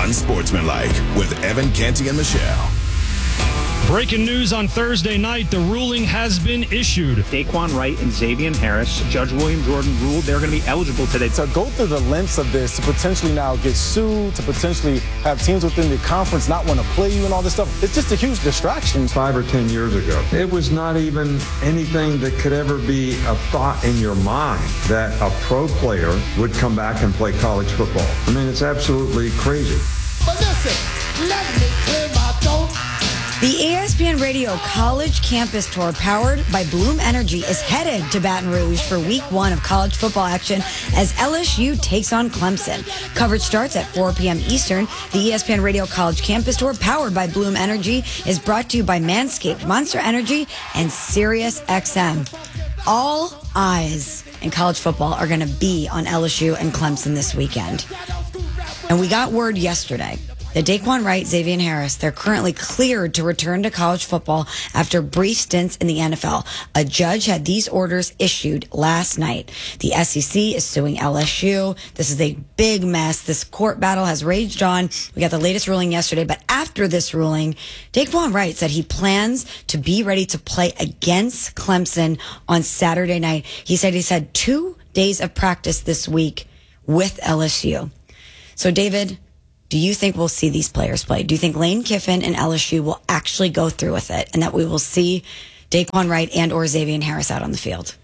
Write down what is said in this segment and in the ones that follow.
Unsportsmanlike with Evan Canty and Michelle. Breaking news on Thursday night, the ruling has been issued. Daquan Wright and Xavier Harris, Judge William Jordan ruled they're going to be eligible today. To go through the lengths of this, to potentially now get sued, to potentially have teams within the conference not want to play you and all this stuff, it's just a huge distraction. 5 or 10 years ago, it was not even anything that could ever be a thought in your mind that a pro player would come back and play college football. I mean, it's absolutely crazy. But listen, let me clear my throat. The ESPN Radio College Campus Tour, powered by Bloom Energy, is headed to Baton Rouge for week 1 of college football action as LSU takes on Clemson. Coverage starts at 4 p.m. Eastern. The ESPN Radio College Campus Tour, powered by Bloom Energy, is brought to you by Manscaped, Monster Energy, and SiriusXM. All eyes in college football are going to be on LSU and Clemson this weekend. And we got word yesterday that Daquan Wright, Xavier Harris, they're currently cleared to return to college football after brief stints in the NFL. A judge had these orders issued last night. The SEC is suing LSU. This is a big mess. This court battle has raged on. We got the latest ruling yesterday, but after this ruling, Daquan Wright said he plans to be ready to play against Clemson on Saturday night. He said he's had 2 days of practice this week with LSU. So, David, do you think we'll see these players play? Do you think Lane Kiffin and LSU will actually go through with it and that we will see Daquan Wright and or Xavier Harris out on the field?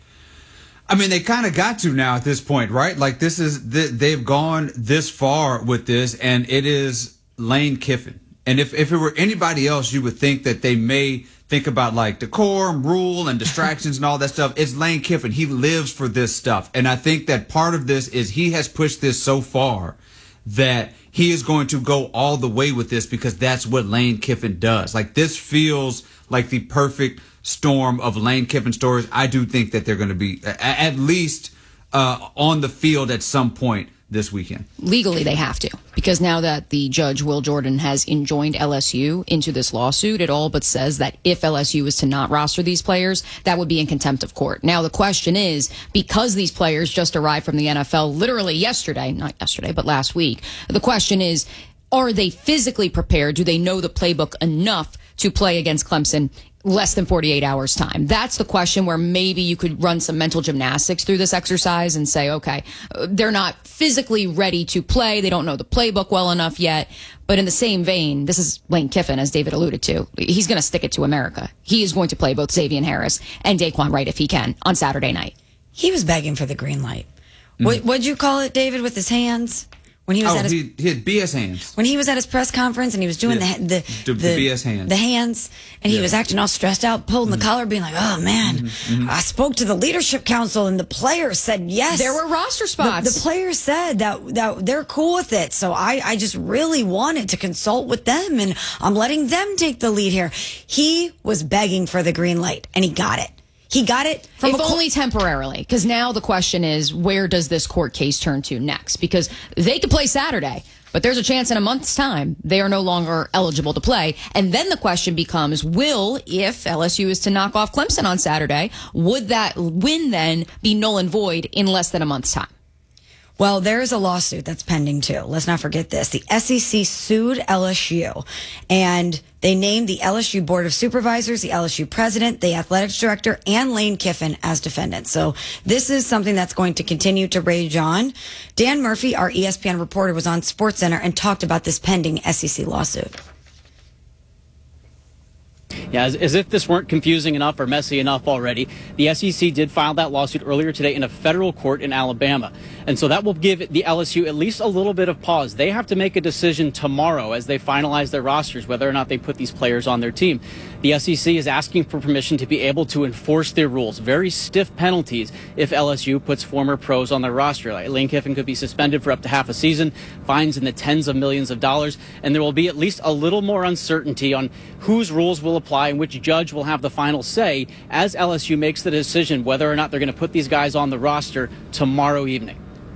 I mean, they kind of got to now at this point, right? Like they've gone this far with this, and it is Lane Kiffin. And if it were anybody else, you would think that they may think about like decorum, rule, and distractions and all that stuff. It's Lane Kiffin. He lives for this stuff. And I think that part of this is he has pushed this so far that he is going to go all the way with this because that's what Lane Kiffin does. Like, this feels like the perfect storm of Lane Kiffin stories. I do think that they're going to be at least on the field at some point this weekend. Legally, they have to, because now that the judge, Will Jordan, has enjoined LSU into this lawsuit, it all but says that if LSU is to not roster these players, that would be in contempt of court. Now, the question is, because these players just arrived from the NFL literally yesterday, not yesterday, but last week, the question is, are they physically prepared? Do they know the playbook enough to play against Clemson less than 48 hours time? That's the question where maybe you could run some mental gymnastics through this exercise and say, okay, they're not physically ready to play. They don't know the playbook well enough yet. But in the same vein, this is Lane Kiffin, as David alluded to. He's going to stick it to America. He is going to play both Xavier Harris and Daquan Wright if he can on Saturday night. He was begging for the green light. What'd you call it, David, with his hands? When he was at his, he had BS hands. When he was at his press conference and he was doing the BS hands. The hands, and he was acting all stressed out, pulling the collar, being like, oh, man, I spoke to the leadership council and the players said yes. There were roster spots. The players said that they're cool with it, so I just really wanted to consult with them, and I'm letting them take the lead here. He was begging for the green light, and he got it. He got it from only temporarily, because now the question is, where does this court case turn to next? Because they could play Saturday, but there's a chance in a month's time they are no longer eligible to play. And then the question becomes, if LSU is to knock off Clemson on Saturday, would that win then be null and void in less than a month's time? Well, there's a lawsuit that's pending, too. Let's not forget this. The SEC sued LSU, and they named the LSU Board of Supervisors, the LSU president, the athletics director, and Lane Kiffin as defendants. So this is something that's going to continue to rage on. Dan Murphy, our ESPN reporter, was on SportsCenter and talked about this pending SEC lawsuit. Yeah, as if this weren't confusing enough or messy enough already, the SEC did file that lawsuit earlier today in a federal court in Alabama. And so that will give the LSU at least a little bit of pause. They have to make a decision tomorrow as they finalize their rosters, whether or not they put these players on their team. The SEC is asking for permission to be able to enforce their rules, very stiff penalties if LSU puts former pros on their roster. Like Lane Kiffin could be suspended for up to half a season, fines in the tens of millions of dollars, and there will be at least a little more uncertainty on whose rules will apply and which judge will have the final say as LSU makes the decision whether or not they're going to put these guys on the roster tomorrow evening.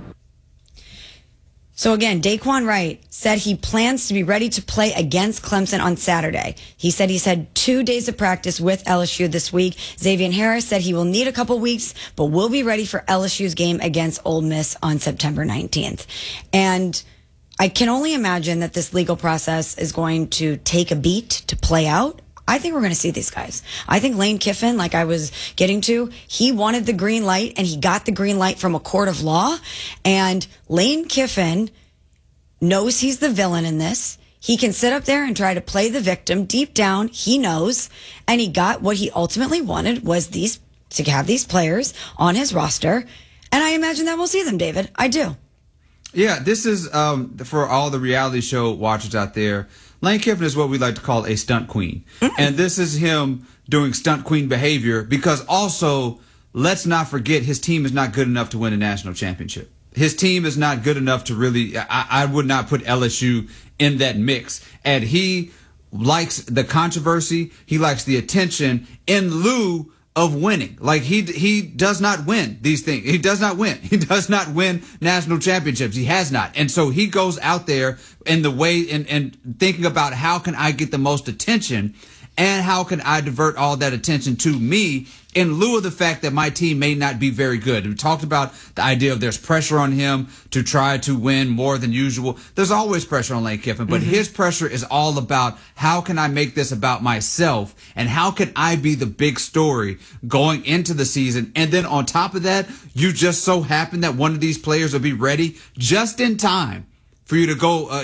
So again, Daquan Wright said he plans to be ready to play against Clemson on Saturday. He said he's had 2 days of practice with LSU this week. Xavier Harris said he will need a couple weeks, but will be ready for LSU's game against Ole Miss on September 19th. And I can only imagine that this legal process is going to take a beat to play out. I think we're going to see these guys. I think Lane Kiffin, like I was getting to, he wanted the green light and he got the green light from a court of law. And Lane Kiffin knows he's the villain in this. He can sit up there and try to play the victim. Deep down, he knows. And he got what he ultimately wanted was to have these players on his roster. And I imagine that we'll see them, David. I do. Yeah, this is for all the reality show watchers out there. Lane Kiffin is what we like to call a stunt queen. And this is him doing stunt queen behavior because also, let's not forget, his team is not good enough to win a national championship. His team is not good enough to really, I would not put LSU in that mix. And he likes the controversy. He likes the attention in lieu of winning. Like he does not win these things. He does not win. He does not win national championships. He has not. And so he goes out there in the way and thinking about how can I get the most attention and how can I divert all that attention to me in lieu of the fact that my team may not be very good. We talked about the idea of there's pressure on him to try to win more than usual. There's always pressure on Lane Kiffin, but his pressure is all about how can I make this about myself and how can I be the big story going into the season. And then on top of that, you just so happen that one of these players will be ready just in time for you to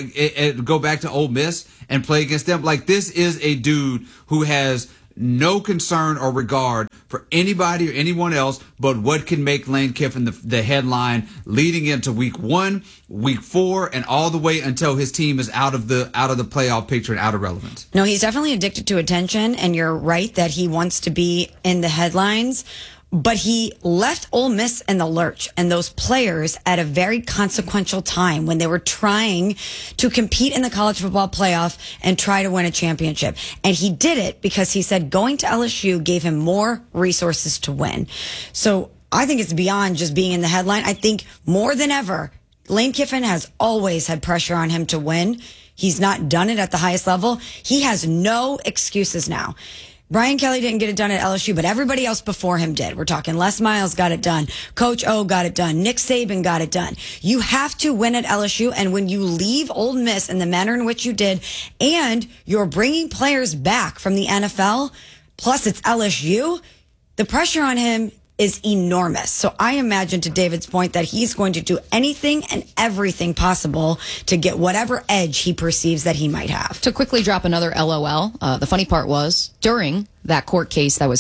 go back to Ole Miss and play against them. Like, this is a dude who has no concern or regard for anybody or anyone else but what can make Lane Kiffin the headline leading into week 1, week 4, and all the way until his team is out of the playoff picture and out of relevance. No, he's definitely addicted to attention, and you're right that he wants to be in the headlines. But he left Ole Miss in the lurch and those players at a very consequential time when they were trying to compete in the college football playoff and try to win a championship. And he did it because he said going to LSU gave him more resources to win. So I think it's beyond just being in the headline. I think more than ever, Lane Kiffin has always had pressure on him to win. He's not done it at the highest level. He has no excuses now. Brian Kelly didn't get it done at LSU, but everybody else before him did. We're talking Les Miles got it done. Coach O got it done. Nick Saban got it done. You have to win at LSU, and when you leave Ole Miss in the manner in which you did, and you're bringing players back from the NFL, plus it's LSU, the pressure on him is enormous. So I imagine, to David's point, that he's going to do anything and everything possible to get whatever edge he perceives that he might have. To quickly drop another LOL, the funny part was, during that court case that was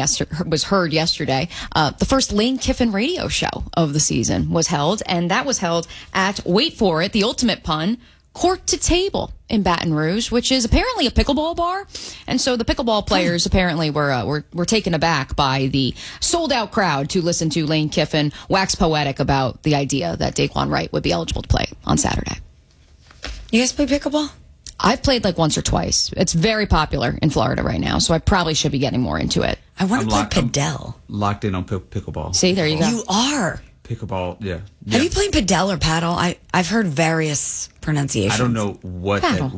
heard yesterday, the first Lane Kiffin radio show of the season was held, and that was held at, wait for it, the ultimate pun, Court to Table in Baton Rouge, which is apparently a pickleball bar. And so the pickleball players apparently were taken aback by the sold-out crowd to listen to Lane Kiffin wax poetic about the idea that Daquan Wright would be eligible to play on Saturday. You guys play pickleball? I've played like once or twice. It's very popular in Florida right now, so I probably should be getting more into it. I want to play padel. I'm locked in on pickleball. See, there you go. You are. Pickleball, yeah. Have you played padel or paddle? I've heard various pronunciations. I don't know what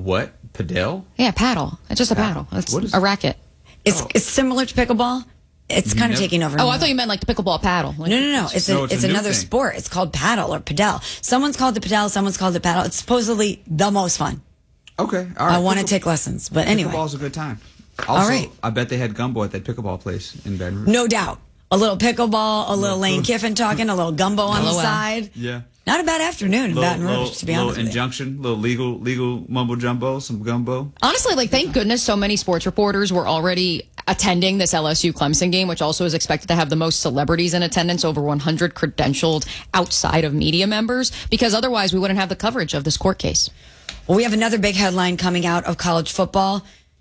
padel? Yeah, paddle. It's just a paddle. It's a racket. It's similar to pickleball. It's kind of taking over. Oh, I thought you meant like the pickleball paddle. Like, no. It's another sport. It's called paddle or padel. Someone's called it padel. Someone's called it paddle. It's supposedly the most fun. Okay, all right. I want to take lessons, but anyway. Pickleball's a good time. Also, all right. I bet they had gumbo at that pickleball place in Baton Rouge. No doubt. A little pickleball, a little Lane Kiffin talking, a little gumbo on the side. Yeah. Not a bad afternoon in Baton Rouge, to be honest with you. Little injunction, little legal mumbo jumbo, some gumbo. Honestly, like, thank goodness so many sports reporters were already attending this LSU Clemson game, which also is expected to have the most celebrities in attendance, over 100 credentialed outside of media members, because otherwise we wouldn't have the coverage of this court case. Well, we have another big headline coming out of college football.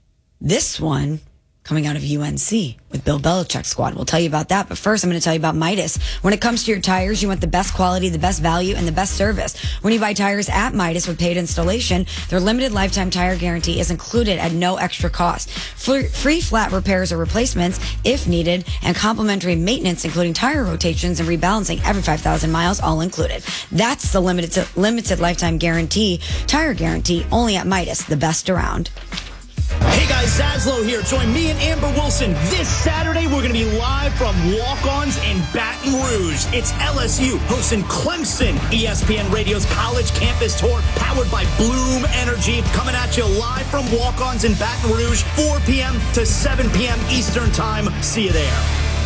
This one coming out of UNC with Bill Belichick's squad. We'll tell you about that. But first, I'm going to tell you about Midas. When it comes to your tires, you want the best quality, the best value, and the best service. When you buy tires at Midas with paid installation, their limited lifetime tire guarantee is included at no extra cost. Free flat repairs or replacements if needed, and complimentary maintenance, including tire rotations and rebalancing every 5,000 miles, all included. That's the limited lifetime guarantee, tire guarantee, only at Midas, the best around. Hey guys, Zaslow here. Join me and Amber Wilson this Saturday. We're going to be live from Walk-Ons in Baton Rouge. It's LSU hosting Clemson. ESPN Radio's College Campus Tour, powered by Bloom Energy, coming at you live from Walk-Ons in Baton Rouge, 4 p.m. to 7 p.m. Eastern Time. See you there.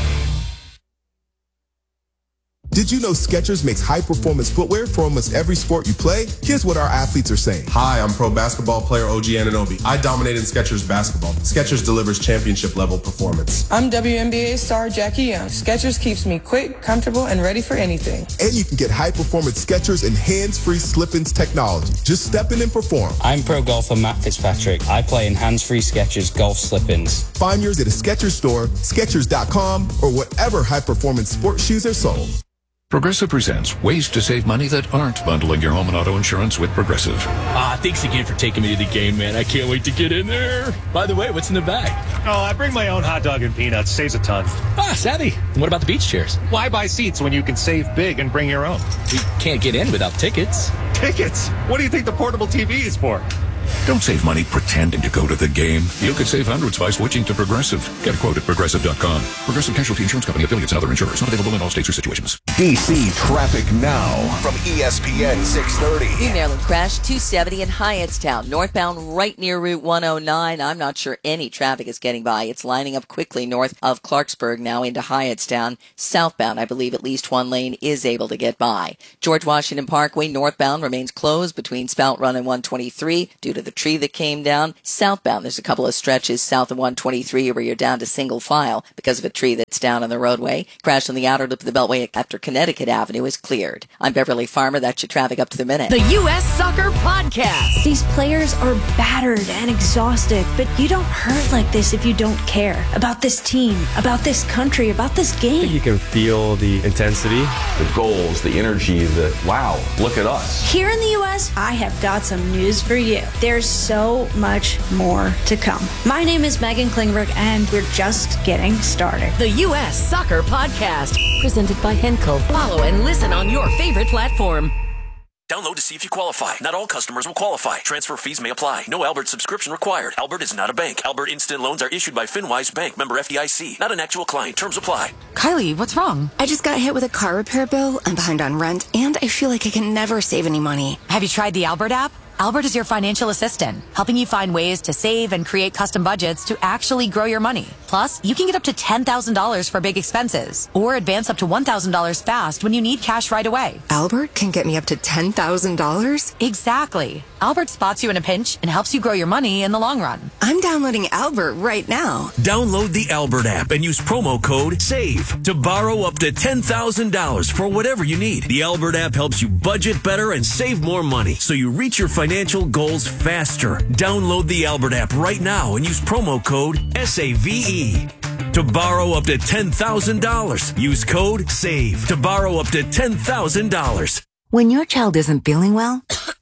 Did you know Skechers makes high-performance footwear for almost every sport you play? Here's what our athletes are saying. Hi, I'm pro basketball player OG Anunoby. I dominate in Skechers basketball. Skechers delivers championship-level performance. I'm WNBA star Jackie Young. Skechers keeps me quick, comfortable, and ready for anything. And you can get high-performance Skechers and hands-free slip-ins technology. Just step in and perform. I'm pro golfer Matt Fitzpatrick. I play in hands-free Skechers golf slip-ins. Find yours at a Skechers store, Skechers.com, or whatever high-performance sports shoes are sold. Progressive presents ways to save money that aren't bundling your home and auto insurance with Progressive. Thanks again for taking me to the game, man. I can't wait to get in there. By the way, what's in the bag? Oh, I bring my own hot dog and peanuts. Saves a ton. Savvy. And what about the beach chairs? Why buy seats when you can save big and bring your own? We can't get in without tickets. Tickets? What do you think the portable TV is for? Don't save money pretending to go to the game. You could save hundreds by switching to Progressive. Get a quote at Progressive.com. Progressive Casualty Insurance Company, affiliates, and other insurers. Not available in all states or situations. DC traffic now from ESPN 630. New Maryland crash 270 in Hyattstown, northbound right near Route 109. I'm not sure any traffic is getting by. It's lining up quickly north of Clarksburg, now into Hyattstown. Southbound, I believe at least one lane is able to get by. George Washington Parkway northbound remains closed between Spout Run and 123 due to the tree that came down. Southbound, there's a couple of stretches south of 123 where you're down to single file because of a tree that's down on the roadway. Crash on the outer loop of the Beltway after Connecticut Avenue is cleared. I'm Beverly Farmer. That's your traffic up to the minute. The U.S. Soccer Podcast. These players are battered and exhausted, but you don't hurt like this if you don't care about this team, about this country, about this game. I think you can feel the intensity, the goals, the energy, wow, look at us. Here in the U.S., I have got some news for you. There's so much more to come. My name is Megan Klingberg, and we're just getting started. The U.S. Soccer Podcast, presented by Henkel. Follow and listen on your favorite platform. Download to see if you qualify. Not all customers will qualify. Transfer fees may apply. No Albert subscription required. Albert is not a bank. Albert Instant Loans are issued by FinWise Bank, member FDIC. Not an actual client. Terms apply. Kylie, what's wrong? I just got hit with a car repair bill. I'm behind on rent, and I feel like I can never save any money. Have you tried the Albert app? Albert is your financial assistant, helping you find ways to save and create custom budgets to actually grow your money. Plus, you can get up to $10,000 for big expenses or advance up to $1,000 fast when you need cash right away. Albert can get me up to $10,000? Exactly. Albert spots you in a pinch and helps you grow your money in the long run. I'm downloading Albert right now. Download the Albert app and use promo code SAVE to borrow up to $10,000 for whatever you need. The Albert app helps you budget better and save more money so you reach your financial goals faster. Download the Albert app right now and use promo code SAVE to borrow up to $10,000. Use code SAVE to borrow up to $10,000. When your child isn't feeling well,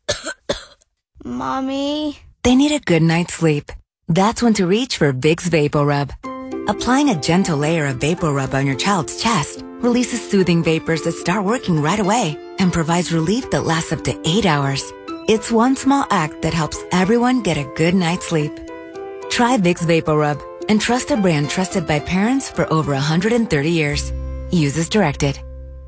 Mommy, they need a good night's sleep. That's when to reach for Vicks VapoRub. Applying a gentle layer of VapoRub on your child's chest releases soothing vapors that start working right away and provides relief that lasts up to 8 hours. It's one small act that helps everyone get a good night's sleep. Try Vicks VapoRub and trust a brand trusted by parents for over 130 years. Use as directed.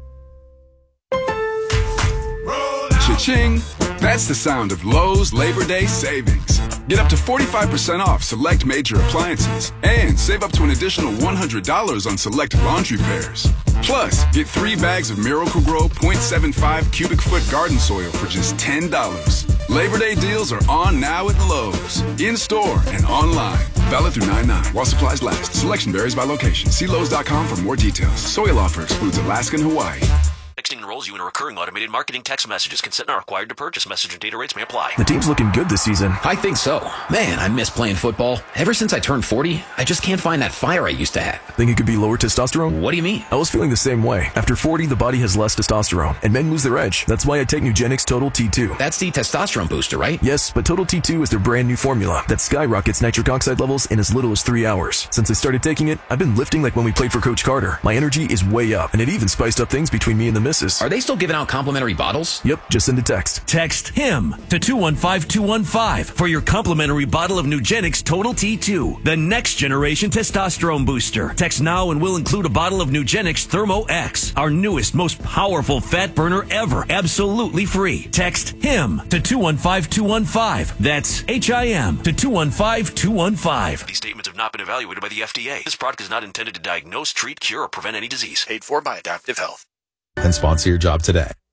Cha-ching! That's the sound of Lowe's Labor Day savings. Get up to 45% off select major appliances and save up to an additional $100 on select laundry pairs. Plus, get 3 bags of Miracle-Gro 0.75 cubic foot garden soil for just $10. Labor Day deals are on now at Lowe's, in-store and online. Valid through 9/9 while supplies last. Selection varies by location. See Lowe's.com for more details. Soil offer excludes Alaska and Hawaii. Texting enrolls you in a recurring automated marketing text messages. Consent not required to purchase. Message and data rates may apply. The team's looking good this season. I think so. Man, I miss playing football. Ever since I turned 40, I just can't find that fire I used to have. Think it could be lower testosterone? What do you mean? I was feeling the same way. After 40, the body has less testosterone, and men lose their edge. That's why I take Nugenix Total T2. That's the testosterone booster, right? Yes, but Total T2 is their brand new formula that skyrockets nitric oxide levels in as little as 3 hours. Since I started taking it, I've been lifting like when we played for Coach Carter. My energy is way up, and it even spiced up things between me and the misses. Are they still giving out complimentary bottles? Yep, just send a text. Text HIM to 215-215 for your complimentary bottle of Nugenix Total T2, the next generation testosterone booster. Text now and we'll include a bottle of Nugenix Thermo X, our newest, most powerful fat burner ever, absolutely free. Text HIM to 215-215. That's HIM to 215-215. These statements have not been evaluated by the FDA. This product is not intended to diagnose, treat, cure, or prevent any disease. Paid for by Adaptive Health. And sponsor your job today.